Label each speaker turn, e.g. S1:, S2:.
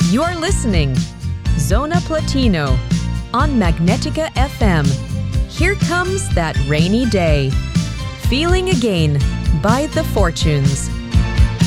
S1: You're listening Zona Platino on Magnetica FM. Here comes that rainy day. Feeling Again by The Fortunes.